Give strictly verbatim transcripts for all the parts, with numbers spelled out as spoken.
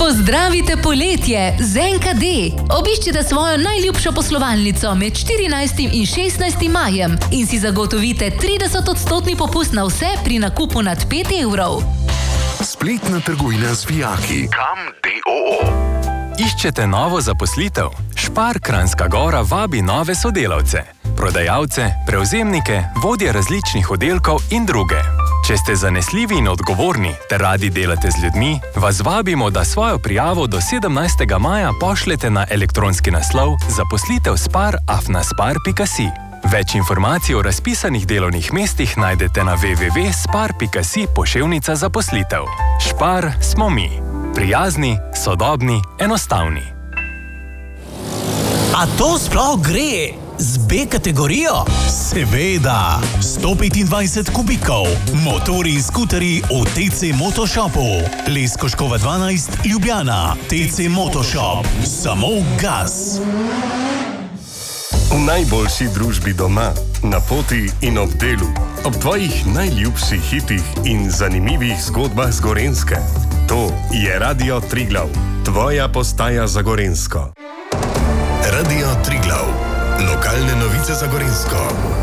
Pozdravite poletje z N K D. Obiščite svojo najljubšo poslovalnico med štirinajstim in šestnajstim majem in si zagotovite trideset odstotni popust na vse pri nakupu nad pet evrov. Spletna trgovina z vijaki. Kam D O O. Iščete novo zaposlitev? Špar Kranjska Gora vabi nove sodelavce, prodajalce, prevzemnike, vodje različnih oddelkov in druge. Če ste zanesljivi in odgovorni ter radi delate z ljudmi, vas vabimo, da svojo prijavo do sedemnajstega maja pošljete na elektronski naslov zaposlitev spar afna spar pika si. Več informacij o razpisanih delovnih mestih najdete na w w w pika spar pika si poševnica zaposlitev. Špar smo mi. Prijazni, sodobni, enostavni. A to sploh gre z B kategorijo? Seveda! sto petindvajset kubikov, motor in skuteri v T C Motoshopu. Leskoškova dvanajst, Ljubljana. T C Motoshop. Samo gas. V najboljši družbi doma, na poti in ob delu, ob tvojih najljubših hitih in zanimivih zgodbah z Gorenjske. To je Radio Triglav, tvoja postaja za Gorenjsko. Radio Triglav, lokalne novice za Gorenjsko.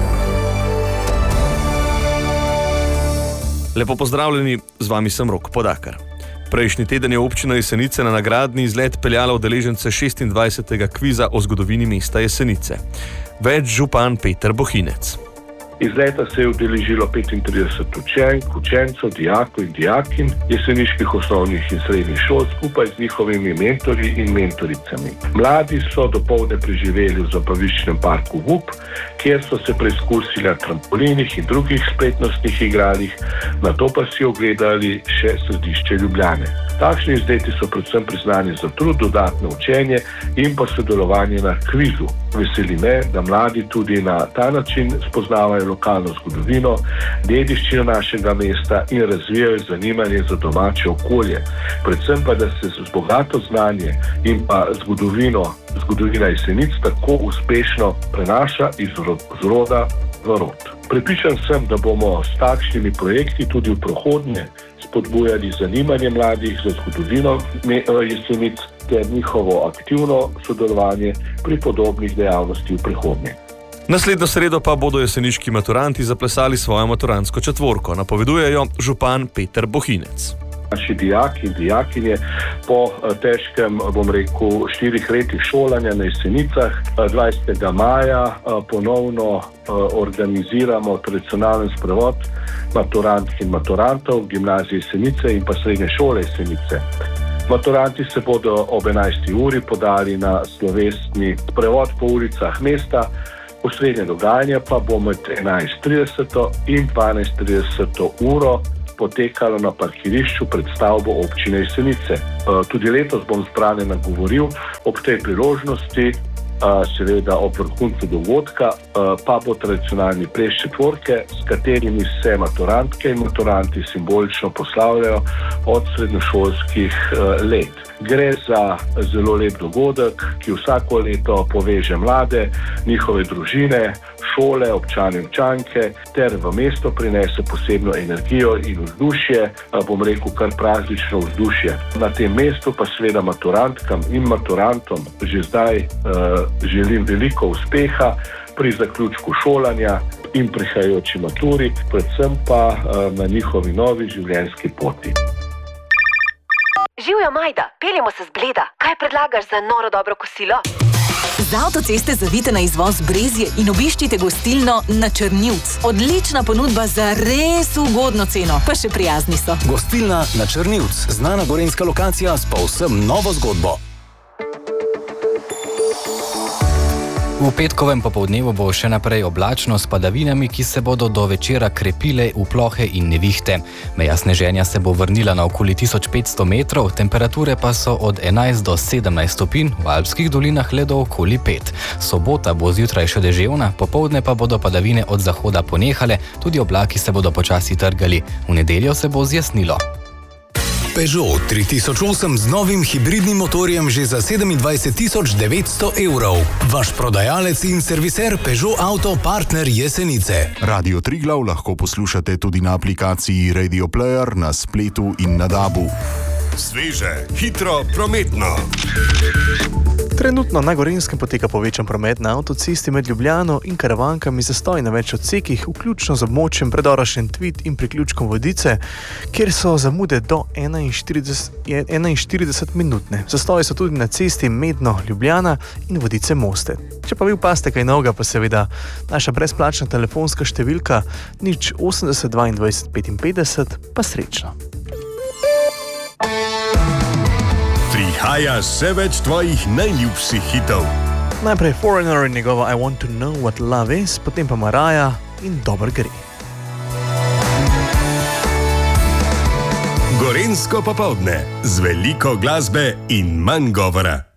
Lepo pozdravljeni, z vami sem Rok Podakar. Prejšnji teden je občina Jesenice na nagradni izlet peljala udeležence šestindvajsetega kviza o zgodovini mesta Jesenice. Več župan Peter Bohinec. Izleta se je udeležilo petintrideset učenk, učencev, dijakov in dijakinj jeseniških osnovnih in srednjih šol skupaj z njihovimi mentorji in mentoricami. Mladi so dopoldne preživeli v zabaviščnem parku V U P, kjer so se preizkusili na trampolinih in drugih spretnostnih igralih, nato pa si ogledali še središče Ljubljane. Takšni izleti so predvsem priznani za trud, dodatno učenje in pa sodelovanje na kvizu. Veseli me, da mladi tudi na ta način spoznavajo lokalno zgodovino, dediščino našega mesta in razvijajo zanimanje za domače okolje. Predvsem pa, da se z bogato znanje in pa zgodovino, zgodovina Jesenic tako uspešno prenaša iz roda v rod. Prepričan sem, da bomo s takšnimi projekti tudi v prihodnje spodbujali zanimanje mladih za zgodovino Jesenic ter njihovo aktivno sodelovanje pri podobnih dejavnosti v prihodnje. Naslednjo sredo pa bodo jeseniški maturanti zaplesali svojo maturantsko četvorko, napovedujejo župan Peter Bohinec. Naši dijaki in dijakinje po težkem, bom rekel, štirih letih šolanja na Jesenicah dvajsetega maja ponovno organiziramo tradicionalen sprevod maturantk in maturantov gimnazije Jesenice in pa srednje šole Jesenice. Maturanti se bodo ob enajsti uri podali na slovesni sprevod po ulicah mesta. Osrednje dogajanje pa bo med enajst trideset in dvanajst trideset uro potekalo na parkirišču pred stavbo občine Jesenice. Tudi letos bom zbrane nagovoril ob tej priložnosti, seveda ob vrhuncu dogodka, pa bo tradicionalni ples četvorke, s katerimi se maturantke in maturanti simbolično poslavljajo od srednjošolskih let. Gre za zelo lep dogodek, ki vsako leto poveže mlade, njihove družine, šole, občane in občanke ter v mesto prinese posebno energijo in vzdušje, bom rekel kar praznično vzdušje. Na tem mestu pa seveda maturantkam in maturantom že zdaj uh, želim veliko uspeha pri zaključku šolanja in prihajajoči maturi, predvsem pa uh, na njihovi novi življenjski poti. Živjo, Majda, peljemo se z Bleda. Kaj predlagaš za noro dobro kosilo? Z avtoceste zavite na izvoz Brezje in obiščite gostilno Na Črnivc. Odlična ponudba za res ugodno ceno, pa še prijazni so. Gostilna Na Črnivc, znana gorenjska lokacija s povsem novo zgodbo. V petkovem popoldnevu bo še naprej oblačno s padavinami, ki se bodo do večera krepile v plohe in nevihte. Meja sneženja se bo vrnila na okoli tisoč petsto metrov, temperature pa so od enajst do sedemnajst stopinj, v alpskih dolinah le do okoli pet. Sobota bo zjutraj še deževna, popoldne pa bodo padavine od zahoda ponehale, tudi oblaki se bodo počasi trgali. V nedeljo se bo zjasnilo. Peugeot tri tisoč osem z novim hibridnim motorjem že za sedemindvajset tisoč devetsto evrov. Vaš prodajalec in serviser Peugeot Auto Partner Jesenice. Radio Triglav lahko poslušate tudi na aplikaciji Radio Player, na spletu in na dabu. Sveže, hitro, prometno. Trenutno na Gorenjskem poteka povečan promet na avtocesti med Ljubljano in Karavankami, zastoj na več odsekih, vključno z območjem predora Šentvid in priključkom Vodice, kjer so zamude do enainštirideset minutne. Zastoji so tudi na cesti Medno-Ljubljana in Vodice Moste. Če pa vi opaste kaj novega, pa seveda naša brezplačna telefonska številka nič osemdeset dvaindvajset petinpetdeset, pa srečno. Prihaja še več tvojih najljubših hitov. Najprej Foreigner in njegova I Want to Know What Love Is, potem pa Mariah in Dober gre. Gorenjsko popoldne z veliko glasbe in manj govora.